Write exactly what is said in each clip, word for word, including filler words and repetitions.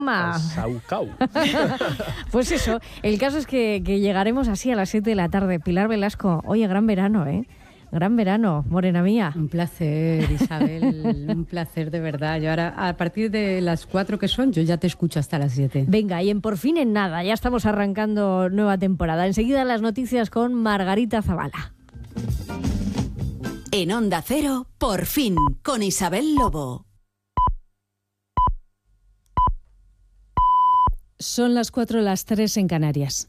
Saucau. Pues eso, el caso es que, que llegaremos así a las siete de la tarde. Pilar Velasco, oye, gran verano, ¿eh? Gran verano, morena mía. Un placer, Isabel, un placer de verdad. Yo ahora, a partir de las cuatro que son, yo ya te escucho hasta las siete. Venga, y en Por fin en nada, ya estamos arrancando nueva temporada. Enseguida las noticias con Margarita Zavala. En Onda Cero, Por fin, con Isabel Lobo. Son las cuatro, las tres en Canarias.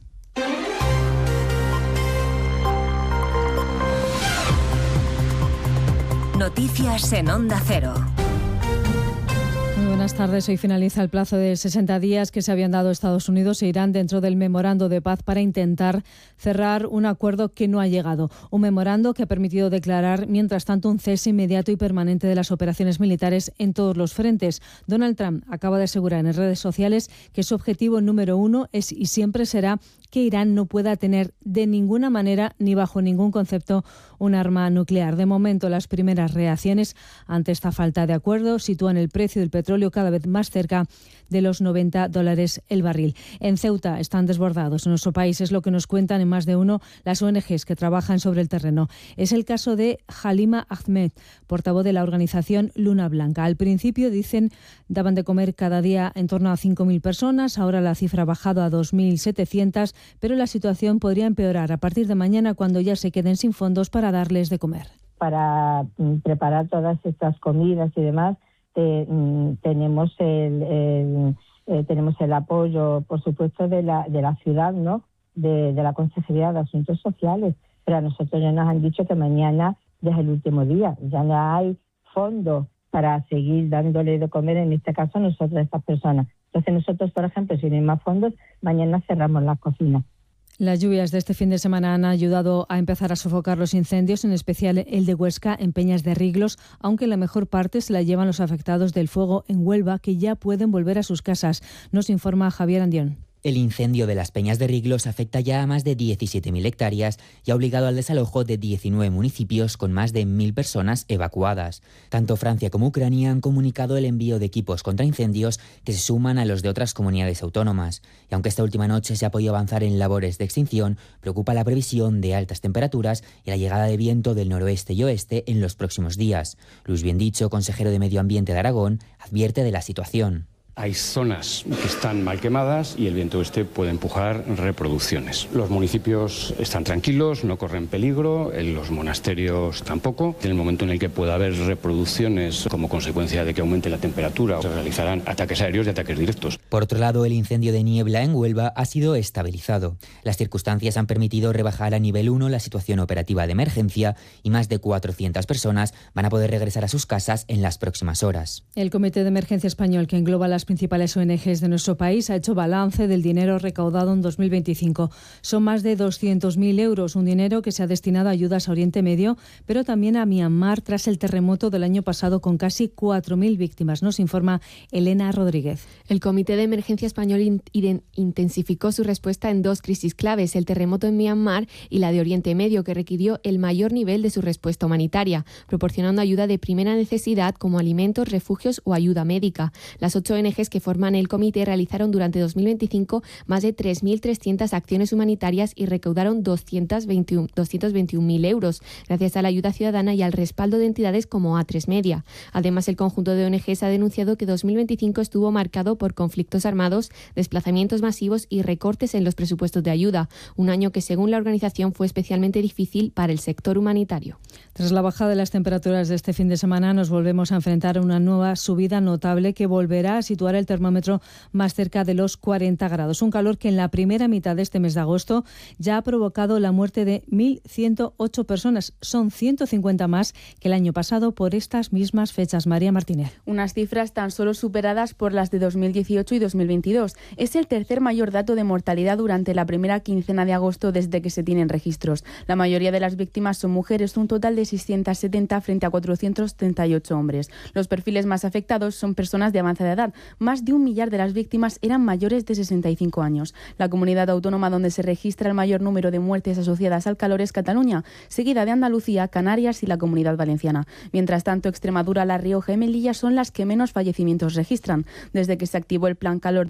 Noticias en Onda Cero. Muy buenas tardes. Hoy finaliza el plazo de sesenta días que se habían dado Estados Unidos e Irán dentro del memorando de paz para intentar cerrar un acuerdo que no ha llegado. Un memorando que ha permitido declarar, mientras tanto, un cese inmediato y permanente de las operaciones militares en todos los frentes. Donald Trump acaba de asegurar en redes sociales que su objetivo número uno es y siempre será que Irán no pueda tener de ninguna manera ni bajo ningún concepto un arma nuclear. De momento, las primeras reacciones ante esta falta de acuerdo sitúan el precio del petróleo cada vez más cerca de los noventa dólares el barril. En Ceuta están desbordados. En nuestro país es lo que nos cuentan en más de uno las O N Ges que trabajan sobre el terreno. Es el caso de Halima Ahmed, portavoz de la organización Luna Blanca. Al principio, dicen, daban de comer cada día en torno a cinco mil personas. Ahora la cifra ha bajado a dos mil setecientas, pero la situación podría empeorar a partir de mañana cuando ya se queden sin fondos para darles de comer. Para preparar todas estas comidas y demás, Te, mm, tenemos el, el eh, tenemos el apoyo, por supuesto, de la de la ciudad, ¿no? De, de la Consejería de Asuntos Sociales. Pero a nosotros ya nos han dicho que mañana ya es el último día, ya no hay fondos para seguir dándole de comer, en este caso nosotros a estas personas. Entonces nosotros, por ejemplo, si no hay más fondos, mañana cerramos las cocinas. Las lluvias de este fin de semana han ayudado a empezar a sofocar los incendios, en especial el de Huesca en Peñas de Riglos, aunque la mejor parte se la llevan los afectados del fuego en Huelva, que ya pueden volver a sus casas. Nos informa Javier Andión. El incendio de las Peñas de Riglos afecta ya a más de diecisiete mil hectáreas y ha obligado al desalojo de diecinueve municipios con más de mil personas evacuadas. Tanto Francia como Ucrania han comunicado el envío de equipos contra incendios que se suman a los de otras comunidades autónomas. Y aunque esta última noche se ha podido avanzar en labores de extinción, preocupa la previsión de altas temperaturas y la llegada de viento del noroeste y oeste en los próximos días. Luis Biendicho, consejero de Medio Ambiente de Aragón, advierte de la situación. Hay zonas que están mal quemadas y el viento este puede empujar reproducciones. Los municipios están tranquilos, no corren peligro, los monasterios tampoco. En el momento en el que pueda haber reproducciones como consecuencia de que aumente la temperatura, se realizarán ataques aéreos y ataques directos. Por otro lado, el incendio de niebla en Huelva ha sido estabilizado. Las circunstancias han permitido rebajar a nivel uno la situación operativa de emergencia y más de cuatrocientas personas van a poder regresar a sus casas en las próximas horas. El Comité de Emergencia Español, que engloba las principales O N Ges de nuestro país, ha hecho balance del dinero recaudado en dos mil veinticinco. Son más de doscientos mil euros, un dinero que se ha destinado a ayudas a Oriente Medio, pero también a Myanmar tras el terremoto del año pasado con casi cuatro mil víctimas. Nos informa Elena Rodríguez. El Comité de Emergencia Español in- intensificó su respuesta en dos crisis claves, el terremoto en Myanmar y la de Oriente Medio, que requirió el mayor nivel de su respuesta humanitaria, proporcionando ayuda de primera necesidad como alimentos, refugios o ayuda médica. Las ocho O N Ges que forman el comité realizaron durante dos mil veinticinco más de tres mil trescientas acciones humanitarias y recaudaron doscientos veintiuno mil euros, gracias a la ayuda ciudadana y al respaldo de entidades como A tres Media. Además, el conjunto de O N Ges ha denunciado que dos mil veinticinco estuvo marcado por conflictos armados, desplazamientos masivos y recortes en los presupuestos de ayuda, un año que, según la organización, fue especialmente difícil para el sector humanitario. Tras la bajada de las temperaturas de este fin de semana, nos volvemos a enfrentar a una nueva subida notable que volverá a situar el termómetro más cerca de los cuarenta grados. Un calor que en la primera mitad de este mes de agosto ya ha provocado la muerte de mil ciento ocho personas. Son ciento cincuenta más que el año pasado por estas mismas fechas. María Martínez. Unas cifras tan solo superadas por las de dos mil dieciocho y dos mil veintidós. Es el tercer mayor dato de mortalidad durante la primera quincena de agosto desde que se tienen registros. La mayoría de las víctimas son mujeres, un total de seiscientos setenta frente a cuatrocientos treinta y ocho hombres. Los perfiles más afectados son personas de avanzada edad. Más de un millar de las víctimas eran mayores de sesenta y cinco años. La comunidad autónoma donde se registra el mayor número de muertes asociadas al calor es Cataluña, seguida de Andalucía, Canarias y la Comunidad Valenciana. Mientras tanto, Extremadura, La Rioja y Melilla son las que menos fallecimientos registran. Desde que se activó el Plan Calor